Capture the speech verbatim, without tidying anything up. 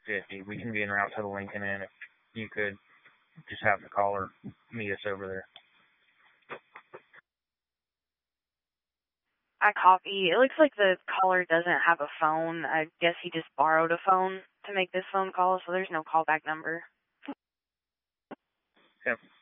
fifty. We can be en route to the Lincoln Inn if you could just have the caller meet us over there. I copy. It looks like the caller doesn't have a phone. I guess he just borrowed a phone to make this phone call, so there's no callback number. Yep.